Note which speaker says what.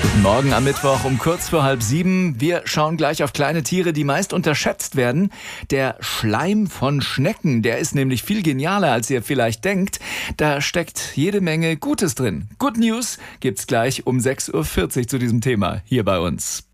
Speaker 1: Guten Morgen am Mittwoch um kurz vor 6:30. Wir schauen gleich auf kleine Tiere, die meist unterschätzt werden. Der Schleim von Schnecken, der ist nämlich viel genialer, als ihr vielleicht denkt. Da steckt jede Menge Gutes drin. Good News gibt's gleich um 6:40 Uhr zu diesem Thema hier bei uns.